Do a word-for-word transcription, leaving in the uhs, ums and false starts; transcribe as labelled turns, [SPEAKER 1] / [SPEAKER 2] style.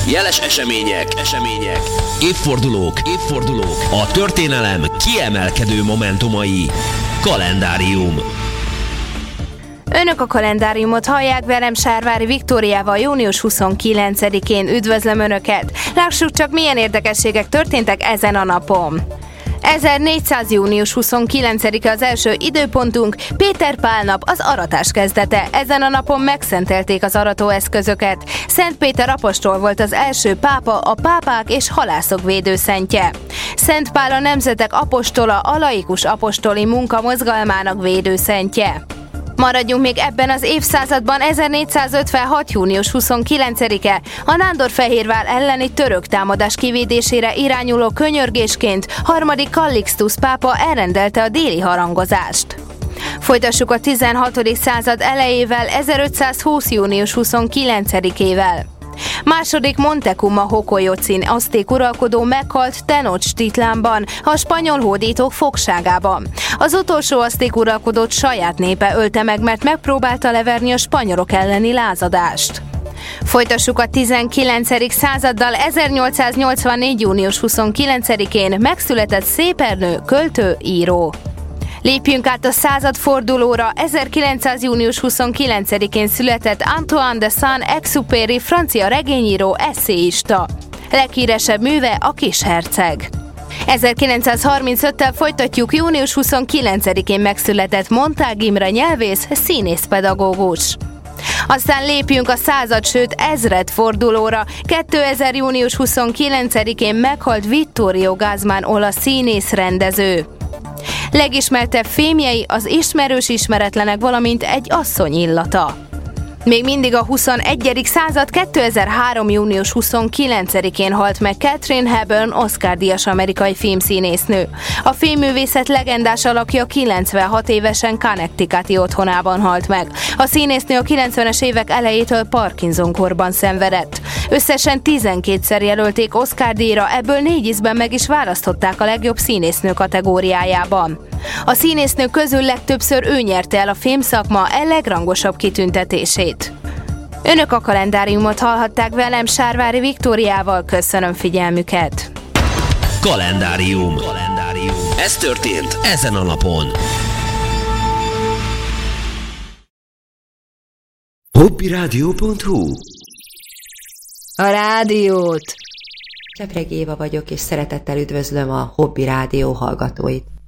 [SPEAKER 1] Jeles események, események, évfordulók, évfordulók, a történelem kiemelkedő momentumai. Kalendárium.
[SPEAKER 2] Önök a kalendáriumot hallják, velem Sárvári Viktóriával június huszonkilencedikén. Üdvözlöm Önöket! Lássuk csak, milyen érdekességek történtek ezen a napon. ezernégyszáz. június huszonkilencedike az első időpontunk, Péter Pál nap, az aratás kezdete. Ezen a napon megszentelték az aratóeszközöket. Szent Péter apostol volt az első pápa, a pápák és halászok védőszentje. Szent Pál a nemzetek apostola, a laikus apostoli munka mozgalmának védőszentje. Maradjunk még ebben az évszázadban. ezernégyszázötvenhat. június huszonkilencedike a Nándorfehérvár elleni török támadás kivédésére irányuló könyörgésként harmadik Kallixtusz pápa elrendelte a déli harangozást. Folytassuk a tizenhatodik század elejével, ezerötszázhúsz. június huszonkilencedikével. Második Montezuma Hokolyocin azték uralkodó meghalt Tenochtitlanban, a spanyol hódítók fogságában. Az utolsó azték uralkodót saját népe ölte meg, mert megpróbálta leverni a spanyolok elleni lázadást. Folytassuk a tizenkilencedik századdal. ezernyolcszáznyolcvannégy. június huszonkilencedikén megszületett Szépernő, költő, író. Lépjünk át a századfordulóra. ezerkilencszáz. június huszonkilencedikén született Antoine de Saint-Exupéry, francia regényíró, esszéista. Leghíresebb műve a Kisherceg. ezerkilencszázharmincöttel folytatjuk. június huszonkilencedikén megszületett Montág Imre, nyelvész, színészpedagógus. Aztán lépjünk a század, sőt ezredfordulóra. kétezer. június huszonkilencedikén meghalt Vittorio Gassman, olasz színész, rendező. Legismertebb fémjei az Ismerős ismeretlenek, valamint Egy asszony illata. Még mindig a huszonegyedik század. kétezer-három. június huszonkilencedikén halt meg Katharine Hepburn, Oscar-díjas amerikai filmszínésznő. A filmművészet legendás alakja kilencvenhat évesen Connecticuti otthonában halt meg. A színésznő a kilencvenes évek elejétől Parkinson-korban szenvedett. Összesen tizenkétszer jelölték Oscar-díjra, ebből négy ízben meg is választották a legjobb színésznő kategóriájában. A színésznő közül legtöbbször ő nyerte el a filmszakma e legrangosabb kitüntetését. Önök a kalendáriumot hallhatták, velem Sárvári Viktóriával. Köszönöm figyelmüket!
[SPEAKER 1] Kalendárium. Kalendárium. Ez történt ezen a napon. hobbyradio pont hu
[SPEAKER 2] A rádiót!
[SPEAKER 3] Csepregi Éva vagyok, és szeretettel üdvözlöm a Hobby Rádió hallgatóit.